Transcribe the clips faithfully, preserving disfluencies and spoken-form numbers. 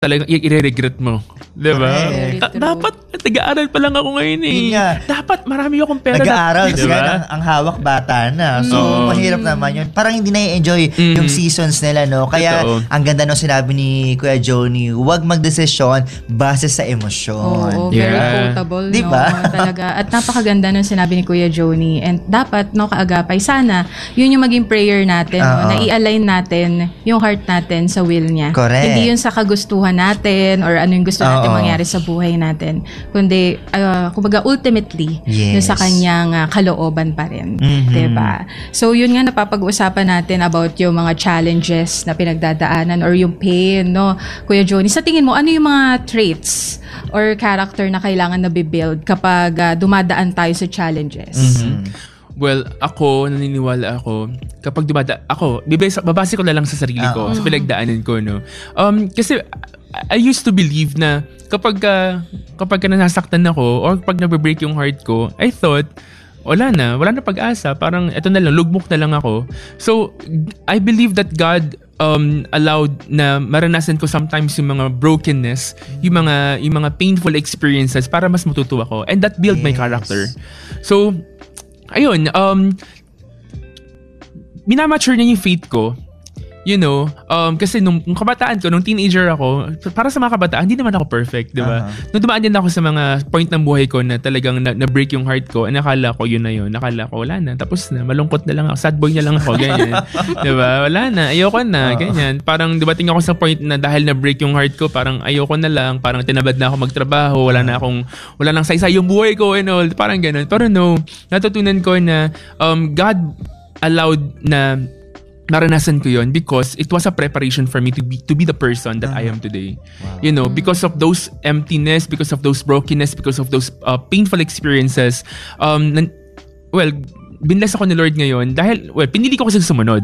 talagang i-regret mo. Diba? Da- dapat, nag-aaral pa lang ako ngayon eh. Dapat marami akong pera. Nag-aaral, kasi diba? ang, ang hawak bata na. So, mm. mahirap naman yun. Parang hindi na-enjoy mm. yung seasons nila, no? Kaya, Totoo. ang ganda nung sinabi ni Kuya Johnny, huwag magdesisyon base sa emosyon. Oo, very yeah. quotable, diba? No? Talaga. At napakaganda nung sinabi ni Kuya Johnny. And dapat, no, kaagapay, sana, yun yung maging prayer natin, no? Na i-align natin yung heart natin sa will niya. Correct. Hindi yun sa kagustuhan natin or ano yung gusto natin Oo. mangyari sa buhay natin. Kundi, uh, kumbaga, ultimately, yes. yun sa kanyang uh, kalooban pa rin. Mm-hmm. Diba? So, yun nga, napapag-uusapan natin about yung mga challenges na pinagdadaanan or yung pain, no? Kuya Johnny, sa tingin mo, ano yung mga traits or character na kailangan na bibuild kapag uh, dumadaan tayo sa challenges? Mm-hmm. Well, ako, naniniwala ako, kapag dumada, ako, babase ko na lang sa sarili ko, uh-huh. sa pinagdaanan ko, no? Um, kasi, I used to believe na kapag, uh, kapag nasasaktan ako, or kapag nabibreak yung heart ko, I thought, wala na, wala na pag-asa, parang, eto na lang, lugmok na lang ako. So, I believe that God um, allowed na maranasan ko sometimes yung mga brokenness, yung mga, yung mga painful experiences para mas matuto ako. And that built yes. my character. So, ayun, um, minamature na yung faith ko. You know, um, kasi nung, nung kabataan ko, nung teenager ako, para sa mga kabataan, hindi naman ako perfect, di ba? Uh-huh. Nung dumaan din ako sa mga point ng buhay ko na talagang na, na-break yung heart ko, and nakala ko yun na yun. Nakala ko, wala na. Tapos na, malungkot na lang ako. Sad boy na lang ako, ganyan. Di ba? Wala na. Ayoko na, uh-huh. ganyan. Parang dumating ako sa point na dahil na-break yung heart ko, parang ayoko na lang. Parang tinabad na ako magtrabaho. Wala na akong, wala nang saysay yung buhay ko and all. Parang ganun. Pero no, natutunan ko na um, God allowed na naranasan ko yun because it was a preparation for me to be to be the person that uh-huh. I am today. Wow. You know, because of those emptiness, because of those brokenness, because of those uh, painful experiences, um, nan- well, binless ako ni Lord ngayon dahil, well, pinili ko kasi sumunod.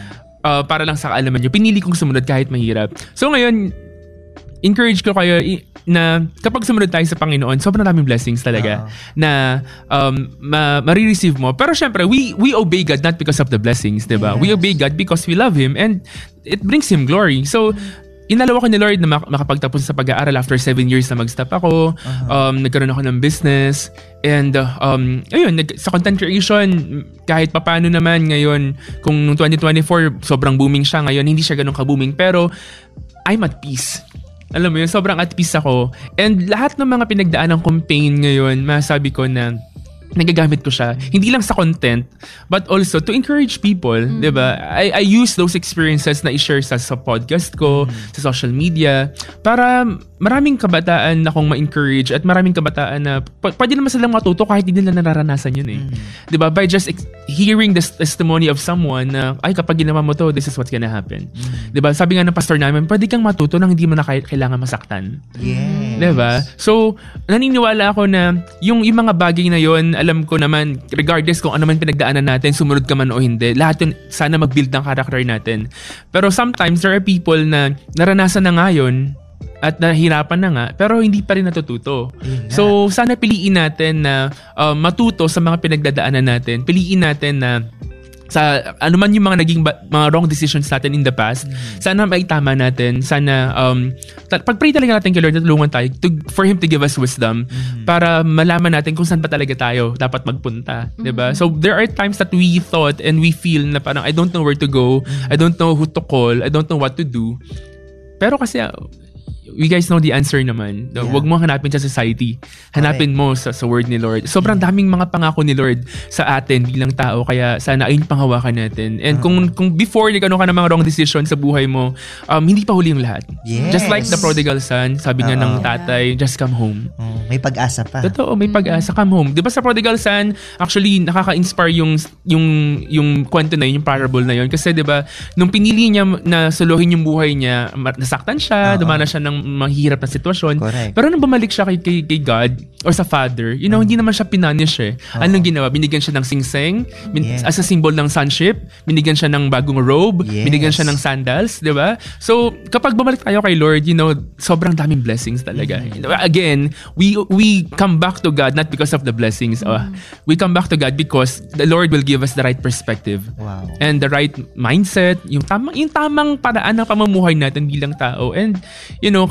Uh, para lang sa kaalaman nyo, pinili kong sumunod kahit mahirap. So ngayon, encourage ko kayo na kapag sumunod tayo sa Panginoon, sobrang daming blessings talaga uh-huh. na um, ma- marireceive mo. Pero syempre, we we obey God not because of the blessings, diba? Yes. We obey God because we love Him and it brings Him glory. So, inalaw ko ni Lord na mak- makapagtapos sa pag-aaral after seven years na mag-stop ako. Uh-huh. Um, nagkaroon ako ng business. And, uh, um, ayun, nag- sa content creation, kahit papano naman ngayon, kung noong twenty twenty-four, sobrang booming siya. Ngayon, hindi siya ganun ka-booming. Pero, I'm at peace. Alam mo yun, sobrang at peace ako. And lahat ng mga pinagdaanan kong pain ngayon, masabi ko na nagagamit ko siya, hindi lang sa content, but also to encourage people, mm. di ba? I, I use those experiences na i-share sa, sa podcast ko, mm. sa social media, para maraming kabataan na akong ma-encourage at maraming kabataan na p- pwede naman silang matuto kahit hindi nila nararanasan yun eh. Mm. Di ba? By just ex- hearing the testimony of someone na, ay, kapag ginawa mo to, this is what's gonna happen. Mm. Di ba? Sabi nga ng pastor namin, pwede kang matuto nang hindi mo na kailangan masaktan. Yes. Di ba? So, naniniwala ako na yung, yung mga bagay na yun, alam ko naman, regardless kung ano man pinagdaanan natin, sumunod ka man o hindi, lahat yun, sana mag-build ng character natin. Pero sometimes, there are people na naranasan na nga yun, at nahihirapan na nga, pero hindi pa rin natututo. Yeah. So, sana piliin natin na uh, matuto sa mga pinagdadaanan natin. Piliin natin na sa ano man yung mga naging ba, mga wrong decisions natin in the past, mm-hmm. sana maitama natin. Sana, um, ta- pag-pray talaga natin kay Lord na tulungan tayo to, for Him to give us wisdom mm-hmm. para malaman natin kung saan pa talaga tayo dapat magpunta. Mm-hmm. Diba? So, there are times that we thought and we feel na parang I don't know where to go, mm-hmm. I don't know who to call, I don't know what to do. Pero kasi, you guys know the answer naman. Yeah. Huwag mo hanapin sa society. Hanapin okay. mo sa, sa word ni Lord. Sobrang daming mga pangako ni Lord sa atin bilang tao. Kaya sana ayun panghawakan natin. And uh-huh. kung kung before nagkaroon ka ng mga wrong decision sa buhay mo, um, hindi pa huli yung lahat. Yes. Just like the prodigal son, sabi uh-huh. nga ng tatay, just come home. Uh, may pag-asa pa. Totoo, may pag-asa. Come home. Di ba sa prodigal son, actually, nakaka-inspire yung, yung, yung kwento na yun, yung parable na yun. Kasi di ba, nung pinili niya na suluhin yung buhay niya, nasaktan siya, uh-huh. dumana siya ng mahirap na sitwasyon. Correct. Pero nung bumalik siya kay, kay, kay God or sa Father, you know, uh-huh. hindi naman siya pinunish eh. Uh-huh. Anong ginawa? Binigyan siya ng singsing bin- yes. as a symbol ng sonship. Binigyan siya ng bagong robe. Yes. Binigyan siya ng sandals. Di ba? So, kapag bumalik tayo kay Lord, you know, sobrang daming blessings talaga. Mm-hmm. Again, we we come back to God not because of the blessings. Mm-hmm. Uh, we come back to God because the Lord will give us the right perspective. Wow. And the right mindset, yung tamang, yung tamang paraan ng pamumuhay natin bilang tao. And, you know,